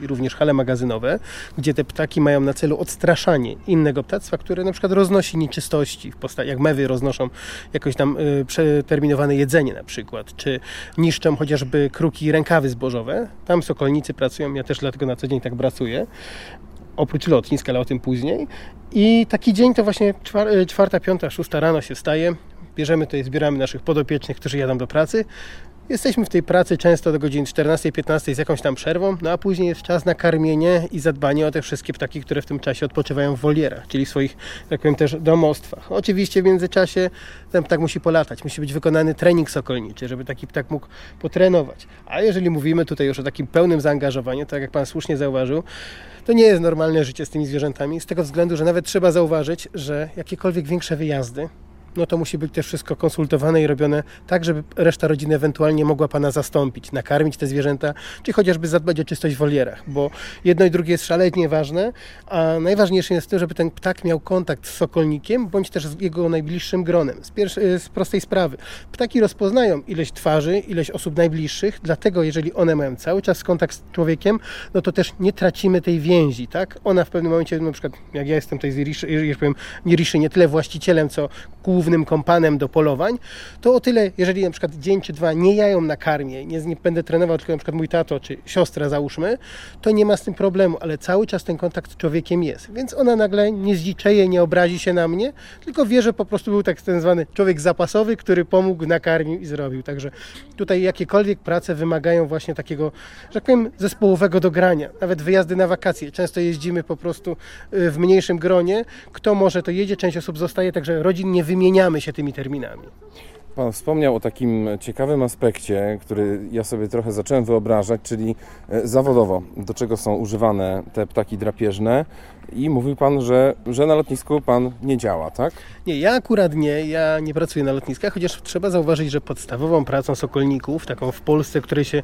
i również hale magazynowe, gdzie te ptaki mają na celu odstraszanie innego ptactwa, które na przykład roznosi nieczystości w postaci, jak mewy roznoszą jakoś tam przeterminowane jedzenie na przykład, czy niszczą chociażby kruki i rękawy zbożowe. Tam sokolnicy pracują, ja też dlatego na co dzień tak pracuję. Oprócz lotnisk, ale o tym później. I taki dzień to właśnie 4, 5, 6 rano się wstaje, bierzemy tutaj, zbieramy naszych podopiecznych, którzy jadą do pracy. Jesteśmy w tej pracy często do godzin 14-15 z jakąś tam przerwą, no a później jest czas na karmienie i zadbanie o te wszystkie ptaki, które w tym czasie odpoczywają w wolierach, czyli w swoich, tak powiem, też domostwach. Oczywiście w międzyczasie ten ptak musi polatać, musi być wykonany trening sokolniczy, żeby taki ptak mógł potrenować. A jeżeli mówimy tutaj już o takim pełnym zaangażowaniu, tak jak Pan słusznie zauważył, to nie jest normalne życie z tymi zwierzętami, z tego względu, że nawet trzeba zauważyć, że jakiekolwiek większe wyjazdy, no to musi być też wszystko konsultowane i robione tak, żeby reszta rodziny ewentualnie mogła Pana zastąpić, nakarmić te zwierzęta, czy chociażby zadbać o czystość w wolierach, bo jedno i drugie jest szalenie ważne, a najważniejsze jest to, żeby ten ptak miał kontakt z sokolnikiem, bądź też z jego najbliższym gronem. Z prostej sprawy. Ptaki rozpoznają ileś twarzy, ileś osób najbliższych, dlatego jeżeli one mają cały czas kontakt z człowiekiem, no to też nie tracimy tej więzi, tak? Ona w pewnym momencie, na przykład jak ja jestem tej nie tyle właścicielem, co głównym kompanem do polowań, to o tyle, jeżeli na przykład dzień czy dwa nie jają na karmie, nie będę trenował, tylko na przykład mój tato czy siostra załóżmy, to nie ma z tym problemu, ale cały czas ten kontakt z człowiekiem jest. Więc ona nagle nie zdziczeje, nie obrazi się na mnie, tylko wie, że po prostu był tak ten zwany człowiek zapasowy, który pomógł, nakarmił i zrobił. Także tutaj jakiekolwiek prace wymagają właśnie takiego, że tak powiem, zespołowego dogrania. Nawet wyjazdy na wakacje. Często jeździmy po prostu w mniejszym gronie. Kto może, to jedzie, część osób zostaje, także rodzinnie wymieniamy się tymi terminami. Pan wspomniał o takim ciekawym aspekcie, który ja sobie trochę zacząłem wyobrażać, czyli zawodowo, do czego są używane te ptaki drapieżne i mówił Pan, że na lotnisku Pan nie działa, tak? Nie, ja akurat nie, ja nie pracuję na lotniskach, chociaż trzeba zauważyć, że podstawową pracą sokolników, taką w Polsce, której się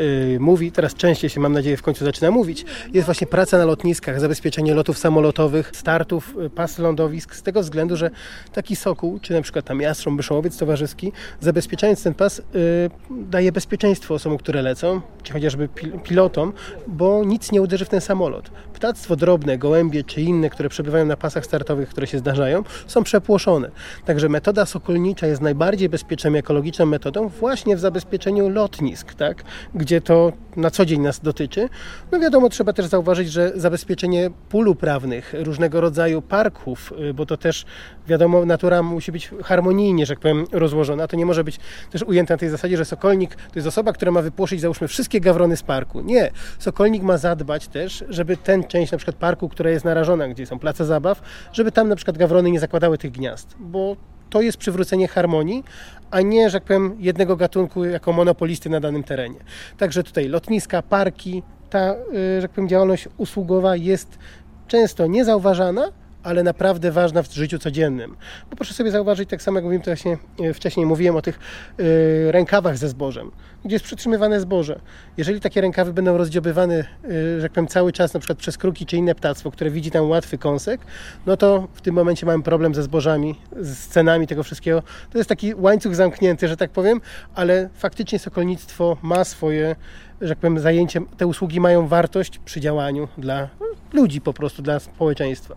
mówi, teraz częściej się, mam nadzieję, w końcu zaczyna mówić, jest właśnie praca na lotniskach, zabezpieczenie lotów samolotowych, startów, pas lądowisk, z tego względu, że taki sokół, czy na przykład tam jastrząb, myszołowiec towarzyski, zabezpieczając ten pas, daje bezpieczeństwo osobom, które lecą, czy chociażby pilotom, bo nic nie uderzy w ten samolot. Ptactwo drobne, gołębie czy inne, które przebywają na pasach startowych, które się zdarzają, są przepłoszone. Także metoda sokolnicza jest najbardziej bezpieczną, ekologiczną metodą właśnie w zabezpieczeniu lotnisk, tak? Gdzie to na co dzień nas dotyczy. No wiadomo, trzeba też zauważyć, że zabezpieczenie pól uprawnych, różnego rodzaju parków, bo to też wiadomo, natura musi być harmonijnie, że tak powiem, rozłożona. To nie może być też ujęte na tej zasadzie, że sokolnik to jest osoba, która ma wypłoszyć, załóżmy, wszystkie gawrony z parku. Nie. Sokolnik ma zadbać też, żeby ten część na przykład parku, która jest narażona, gdzie są place zabaw, żeby tam na przykład gawrony nie zakładały tych gniazd, bo to jest przywrócenie harmonii, a nie, że tak powiem, jednego gatunku jako monopolisty na danym terenie. Także tutaj lotniska, parki, ta, że tak powiem, działalność usługowa jest często niezauważana, ale naprawdę ważna w życiu codziennym. Bo proszę sobie zauważyć, tak samo jak mówiłem, to właśnie wcześniej mówiłem o tych rękawach ze zbożem, gdzie jest przytrzymywane zboże. Jeżeli takie rękawy będą rozdziobywane, że tak powiem, cały czas, na przykład przez kruki czy inne ptactwo, które widzi tam łatwy kąsek, no to w tym momencie mamy problem ze zbożami, z cenami tego wszystkiego. To jest taki łańcuch zamknięty, że tak powiem, ale faktycznie sokolnictwo ma swoje, że tak powiem, zajęcie. Te usługi mają wartość przy działaniu dla ludzi po prostu, dla społeczeństwa.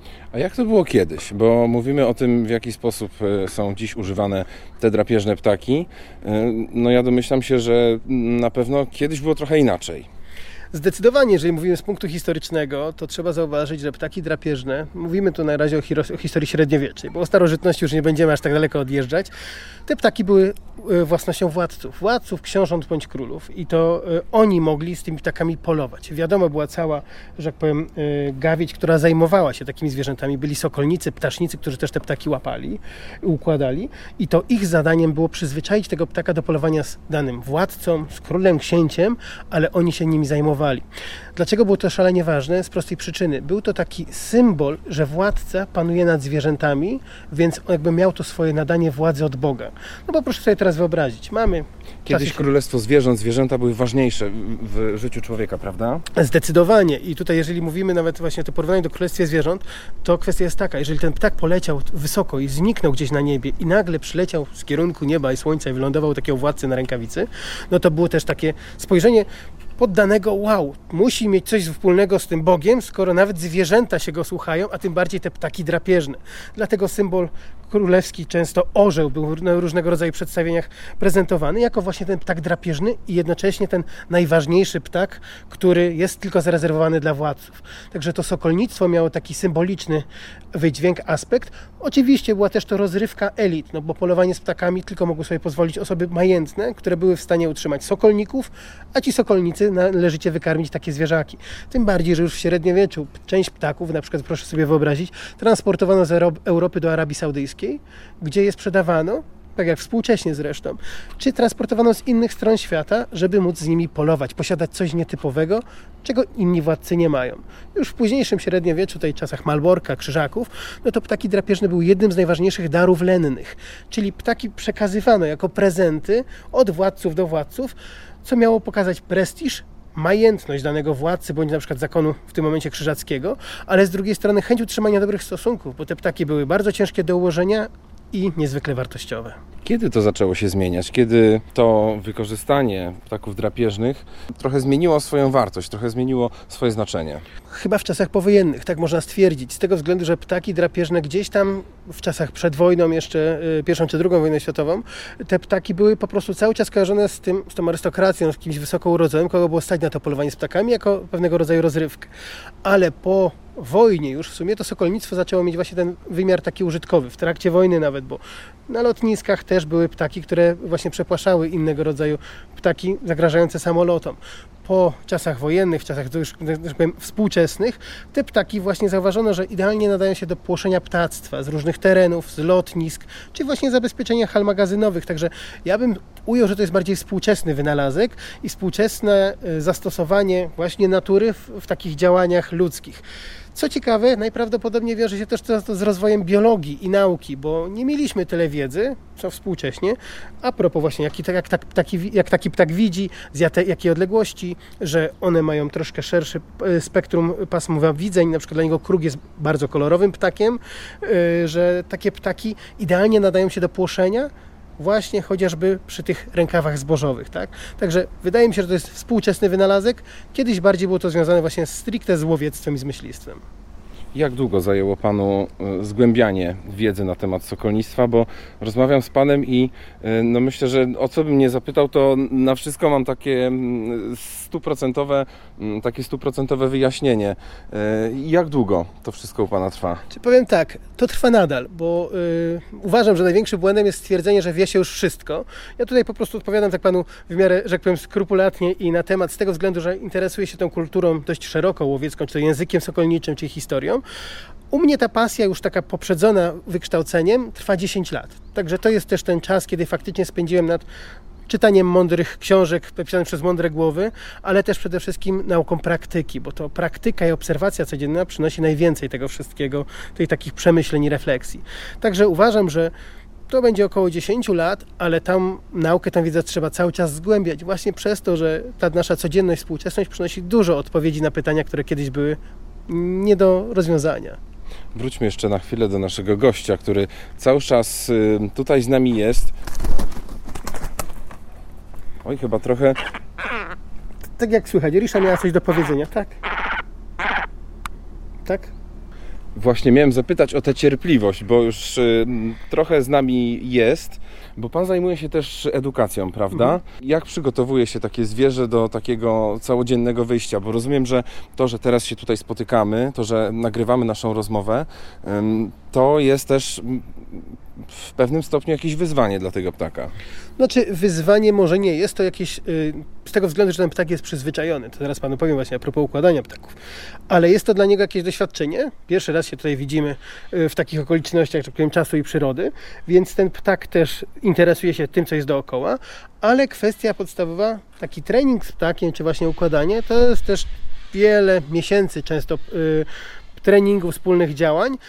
A jak to było kiedyś? Bo mówimy o tym, w jaki sposób są dziś używane te drapieżne ptaki. No ja domyślam się, że na pewno kiedyś było trochę inaczej. Zdecydowanie, jeżeli mówimy z punktu historycznego, to trzeba zauważyć, że ptaki drapieżne, mówimy tu na razie o historii średniowiecznej, bo o starożytności już nie będziemy aż tak daleko odjeżdżać, te ptaki były własnością władców, książąt bądź królów i to oni mogli z tymi ptakami polować. Wiadomo, była cała, że tak powiem, gawieć, która zajmowała się takimi zwierzętami. Byli sokolnicy, ptasznicy, którzy też te ptaki łapali, układali i to ich zadaniem było przyzwyczaić tego ptaka do polowania z danym władcą, z królem, księciem, ale oni się nimi zajmowali. Dlaczego było to szalenie ważne? Z prostej przyczyny. Był to taki symbol, że władca panuje nad zwierzętami, więc jakby miał to swoje nadanie władzy od Boga. No bo proszę sobie teraz wyobrazić. Mamy Kiedyś królestwo zwierząt, zwierzęta były ważniejsze w życiu człowieka, prawda? Zdecydowanie. I tutaj jeżeli mówimy nawet właśnie o porównaniu do królestwa zwierząt, to kwestia jest taka, jeżeli ten ptak poleciał wysoko i zniknął gdzieś na niebie i nagle przyleciał z kierunku nieba i słońca i wylądował takiego władcy na rękawicy, no to było też takie spojrzenie poddanego, wow, musi mieć coś wspólnego z tym Bogiem, skoro nawet zwierzęta się go słuchają, a tym bardziej te ptaki drapieżne. Dlatego symbol królewski, często orzeł, był na różnego rodzaju przedstawieniach prezentowany jako właśnie ten ptak drapieżny i jednocześnie ten najważniejszy ptak, który jest tylko zarezerwowany dla władców. Także to sokolnictwo miało taki symboliczny wydźwięk, aspekt. Oczywiście była też to rozrywka elit, no bo polowanie z ptakami tylko mogły sobie pozwolić osoby majętne, które były w stanie utrzymać sokolników, a ci sokolnicy należycie wykarmić takie zwierzaki. Tym bardziej, że już w średniowieczu część ptaków, na przykład proszę sobie wyobrazić, transportowano z Europy do Arabii Saudyjskiej, gdzie je sprzedawano, tak jak współcześnie zresztą, czy transportowano z innych stron świata, żeby móc z nimi polować, posiadać coś nietypowego, czego inni władcy nie mają. Już w późniejszym średniowieczu, tutaj czasach Malborka, Krzyżaków, no to ptaki drapieżne były jednym z najważniejszych darów lennych, czyli ptaki przekazywano jako prezenty od władców do władców, co miało pokazać prestiż, majętność danego władcy, bądź na przykład zakonu w tym momencie krzyżackiego, ale z drugiej strony chęć utrzymania dobrych stosunków, bo te ptaki były bardzo ciężkie do ułożenia i niezwykle wartościowe. Kiedy to zaczęło się zmieniać? Kiedy to wykorzystanie ptaków drapieżnych trochę zmieniło swoją wartość, trochę zmieniło swoje znaczenie? Chyba w czasach powojennych, tak można stwierdzić. Z tego względu, że ptaki drapieżne gdzieś tam w czasach przed wojną, jeszcze I czy II wojną światową, te ptaki były po prostu cały czas kojarzone z tą arystokracją, z kimś wysoko urodzonym, kogo było stać na to polowanie z ptakami, jako pewnego rodzaju rozrywkę. Ale po wojnie już w sumie to sokolnictwo zaczęło mieć właśnie ten wymiar taki użytkowy, w trakcie wojny nawet, bo na lotniskach też były ptaki, które właśnie przepłaszały innego rodzaju ptaki zagrażające samolotom. Po czasach wojennych, w czasach już, tak powiem, współczesnych, te ptaki właśnie zauważono, że idealnie nadają się do płoszenia ptactwa z różnych terenów, z lotnisk, czy właśnie zabezpieczenia hal magazynowych. Także ja bym ujął, że to jest bardziej współczesny wynalazek i współczesne zastosowanie właśnie natury w takich działaniach ludzkich. Co ciekawe, najprawdopodobniej wiąże się też to z rozwojem biologii i nauki, bo nie mieliśmy tyle wiedzy, co współcześnie, a propos właśnie jak taki ptak widzi, z jakiej odległości, że one mają troszkę szersze spektrum pasmowa widzeń, na przykład dla niego kruk jest bardzo kolorowym ptakiem, że takie ptaki idealnie nadają się do płoszenia, właśnie chociażby przy tych rękawach zbożowych, tak? Także wydaje mi się, że to jest współczesny wynalazek. Kiedyś bardziej było to związane właśnie stricte z łowiectwem i z myślistwem. Jak długo zajęło Panu zgłębianie wiedzy na temat sokolnictwa? Bo rozmawiam z Panem i no myślę, że o co bym nie zapytał, to na wszystko mam takie stuprocentowe wyjaśnienie. Jak długo to wszystko u Pana trwa? Powiem tak, to trwa nadal, bo uważam, że największym błędem jest stwierdzenie, że wie się już wszystko. Ja tutaj po prostu odpowiadam tak Panu w miarę, że tak powiem, skrupulatnie i na temat z tego względu, że interesuję się tą kulturą dość szeroko łowiecką, czy to językiem sokolniczym, czy historią. U mnie ta pasja już taka poprzedzona wykształceniem trwa 10 lat. Także to jest też ten czas, kiedy faktycznie spędziłem nad czytaniem mądrych książek napisanych przez mądre głowy, ale też przede wszystkim nauką praktyki, bo to praktyka i obserwacja codzienna przynosi najwięcej tego wszystkiego, tych takich przemyśleń i refleksji. Także uważam, że to będzie około 10 lat, ale tam naukę, tę wiedzę trzeba cały czas zgłębiać, właśnie przez to, że ta nasza codzienność, współczesność przynosi dużo odpowiedzi na pytania, które kiedyś były nie do rozwiązania. Wróćmy jeszcze na chwilę do naszego gościa, który cały czas tutaj z nami jest. Oj, chyba trochę... Tak jak słychać, Risza miała coś do powiedzenia, tak? Tak? Właśnie miałem zapytać o tę cierpliwość, bo już trochę z nami jest, bo Pan zajmuje się też edukacją, prawda? Jak przygotowuje się takie zwierzę do takiego całodziennego wyjścia? Bo rozumiem, że to, że teraz się tutaj spotykamy, to, że nagrywamy naszą rozmowę, to jest też w pewnym stopniu jakieś wyzwanie dla tego ptaka. Znaczy wyzwanie może nie, jest to jakieś, z tego względu, że ten ptak jest przyzwyczajony, to zaraz Panu powiem właśnie a propos układania ptaków, ale jest to dla niego jakieś doświadczenie, pierwszy raz się tutaj widzimy w takich okolicznościach, tak powiem, czasu i przyrody, więc ten ptak też interesuje się tym, co jest dookoła, ale kwestia podstawowa, taki trening z ptakiem, czy właśnie układanie, to jest też wiele miesięcy często treningu, wspólnych działań,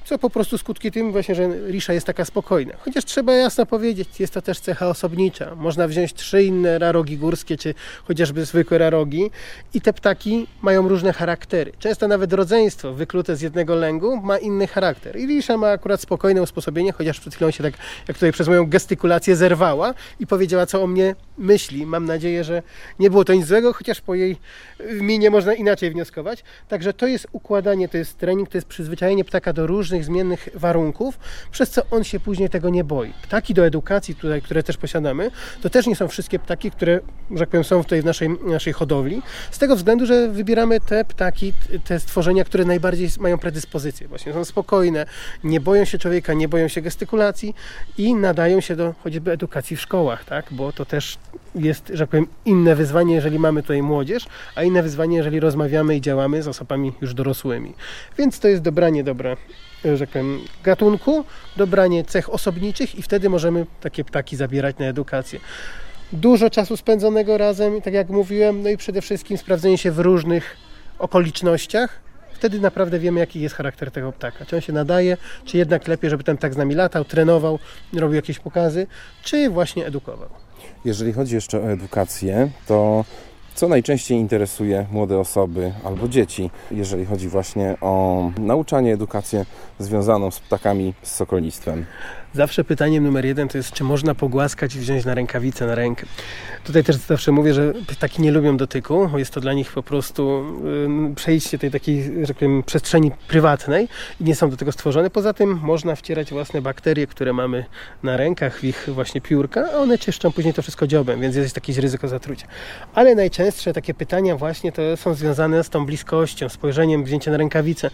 co po prostu skutki tym właśnie, że risza jest taka spokojna. Chociaż trzeba jasno powiedzieć, jest to też cecha osobnicza. Można wziąć 3 inne rarogi górskie, czy chociażby zwykłe rarogi i te ptaki mają różne charaktery. Często nawet rodzeństwo wyklute z jednego lęgu ma inny charakter. I risza ma akurat spokojne usposobienie, chociaż przed chwilą się tak, jak tutaj przez moją gestykulację zerwała i powiedziała, co o mnie myśli. Mam nadzieję, że nie było to nic złego, chociaż po jej minie można inaczej wnioskować. Także to jest układanie, to jest trening, to jest przyzwyczajenie ptaka do różnych zmiennych warunków, przez co on się później tego nie boi. Ptaki do edukacji tutaj, które też posiadamy, to też nie są wszystkie ptaki, które, że tak powiem, są tutaj w naszej hodowli, z tego względu, że wybieramy te ptaki, te stworzenia, które najbardziej mają predyspozycje. Właśnie są spokojne, nie boją się człowieka, nie boją się gestykulacji i nadają się do choćby edukacji w szkołach, tak? Bo to też jest, że tak powiem, inne wyzwanie, jeżeli mamy tutaj młodzież, a inne wyzwanie, jeżeli rozmawiamy i działamy z osobami już dorosłymi. Więc to jest dobranie że tak powiem, gatunku, dobranie cech osobniczych i wtedy możemy takie ptaki zabierać na edukację. Dużo czasu spędzonego razem, tak jak mówiłem, no i przede wszystkim sprawdzenie się w różnych okolicznościach. Wtedy naprawdę wiemy, jaki jest charakter tego ptaka. Czy on się nadaje, czy jednak lepiej, żeby ten ptak z nami latał, trenował, robił jakieś pokazy, czy właśnie edukował. Jeżeli chodzi jeszcze o edukację, to co najczęściej interesuje młode osoby albo dzieci, jeżeli chodzi właśnie o nauczanie, edukację związaną z ptakami, z sokolnictwem? Zawsze pytaniem numer 1 to jest, czy można pogłaskać i wziąć na rękawicę, na rękę. Tutaj też zawsze mówię, że ptaki nie lubią dotyku, bo jest to dla nich po prostu przejście tej takiej, że tak powiem, przestrzeni prywatnej i nie są do tego stworzone. Poza tym można wcierać własne bakterie, które mamy na rękach, w ich właśnie piórka, a one czyszczą później to wszystko dziobem, więc jest jakieś ryzyko zatrucia. Ale najczęstsze takie pytania właśnie to są związane z tą bliskością, spojrzeniem, wzięciem na rękawicę.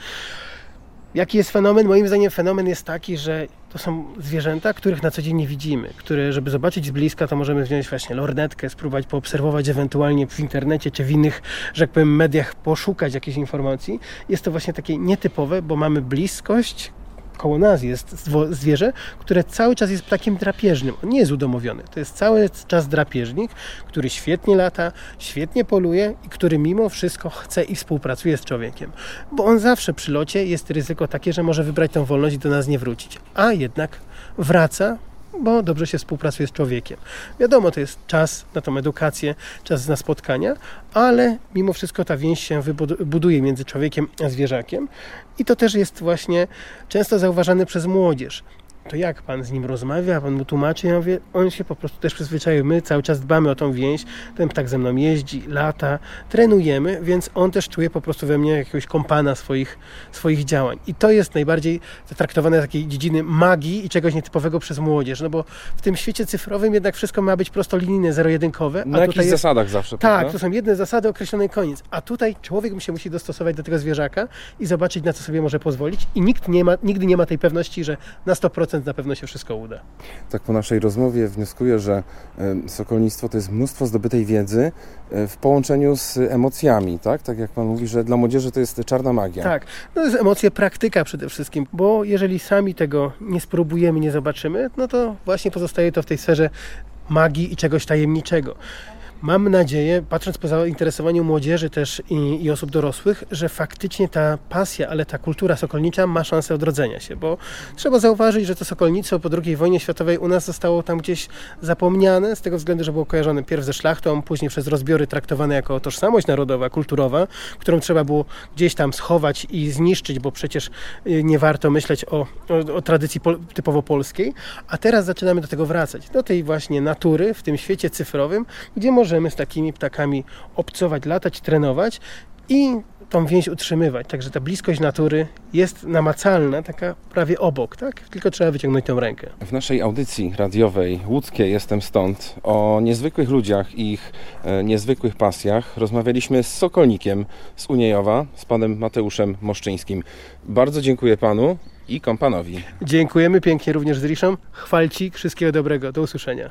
Jaki jest fenomen? Moim zdaniem fenomen jest taki, że to są zwierzęta, których na co dzień nie widzimy, które, żeby zobaczyć z bliska, to możemy wziąć właśnie lornetkę, spróbować poobserwować ewentualnie w internecie czy w innych, że tak powiem, mediach, poszukać jakiejś informacji. Jest to właśnie takie nietypowe, bo mamy bliskość. Koło nas jest zwierzę, które cały czas jest ptakiem drapieżnym. On nie jest udomowiony. To jest cały czas drapieżnik, który świetnie lata, świetnie poluje i który mimo wszystko chce i współpracuje z człowiekiem. Bo on zawsze przy locie jest ryzyko takie, że może wybrać tę wolność i do nas nie wrócić. A jednak wraca, bo dobrze się współpracuje z człowiekiem. Wiadomo, to jest czas na tą edukację, czas na spotkania, ale mimo wszystko ta więź się buduje między człowiekiem a zwierzakiem i to też jest właśnie często zauważane przez młodzież. To jak pan z nim rozmawia, pan mu tłumaczy, ja mówię, on się po prostu też przyzwyczaił. My cały czas dbamy o tą więź, ten ptak ze mną jeździ, lata, trenujemy, więc on też czuje po prostu we mnie jakiegoś kompana swoich działań. I to jest najbardziej zatraktowane z takiej dziedziny magii i czegoś nietypowego przez młodzież, no bo w tym świecie cyfrowym jednak wszystko ma być prostolinijne, zero-jedynkowe. Na jakichś zasadach zawsze, tak, prawda? to są jedne zasady, określony koniec. A tutaj człowiek się musi dostosować do tego zwierzaka i zobaczyć, na co sobie może pozwolić i nigdy nie ma tej pewności, że na 100% na pewno się wszystko uda. Tak po naszej rozmowie wnioskuję, że sokolnictwo to jest mnóstwo zdobytej wiedzy w połączeniu z emocjami, tak? Tak jak pan mówi, że dla młodzieży to jest czarna magia. Tak, no to jest emocje, praktyka przede wszystkim, bo jeżeli sami tego nie spróbujemy, nie zobaczymy, no to właśnie pozostaje to w tej sferze magii i czegoś tajemniczego. Mam nadzieję, patrząc po zainteresowaniu młodzieży też i osób dorosłych, że faktycznie ta pasja, ale ta kultura sokolnicza ma szansę odrodzenia się, bo trzeba zauważyć, że to sokolnictwo po II wojnie światowej u nas zostało tam gdzieś zapomniane, z tego względu, że było kojarzone pierw ze szlachtą, później przez rozbiory traktowane jako tożsamość narodowa, kulturowa, którą trzeba było gdzieś tam schować i zniszczyć, bo przecież nie warto myśleć o tradycji typowo polskiej, a teraz zaczynamy do tego wracać, do tej właśnie natury w tym świecie cyfrowym, gdzie możemy z takimi ptakami obcować, latać, trenować i tą więź utrzymywać. Także ta bliskość natury jest namacalna, taka prawie obok, tak? Tylko trzeba wyciągnąć tą rękę. W naszej audycji radiowej Łódzkie Jestem Stąd o niezwykłych ludziach i ich niezwykłych pasjach rozmawialiśmy z sokolnikiem z Uniejowa, z panem Mateuszem Moszczyńskim. Bardzo dziękuję panu i kompanowi. Dziękujemy pięknie również z Riszą. Chwalcik, wszystkiego dobrego. Do usłyszenia.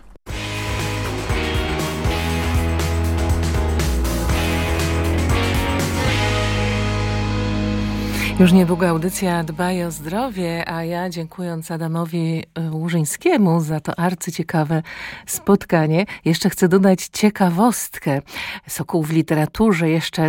Już niedługo audycja Dbaj o zdrowie, a ja dziękując Adamowi Łużyńskiemu za to arcyciekawe spotkanie, jeszcze chcę dodać ciekawostkę. Sokół w literaturze, jeszcze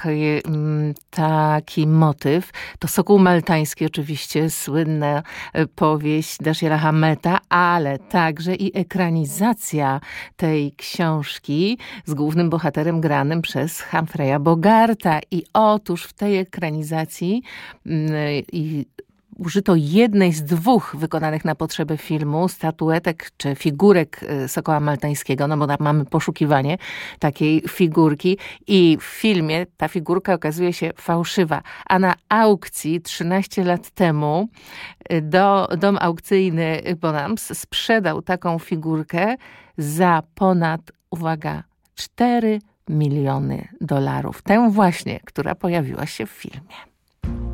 taki motyw. To Sokół Maltański, oczywiście słynna powieść Dashiela Hammeta, ale także i ekranizacja tej książki z głównym bohaterem granym przez Humphreya Bogarta. I otóż w tej ekranizacji użyto jednej z 2 wykonanych na potrzeby filmu statuetek czy figurek Sokoła Maltańskiego, no bo mamy poszukiwanie takiej figurki i w filmie ta figurka okazuje się fałszywa, a na aukcji 13 lat temu dom aukcyjny Bonhams sprzedał taką figurkę za ponad, uwaga, $4 miliony. Tę właśnie, która pojawiła się w filmie.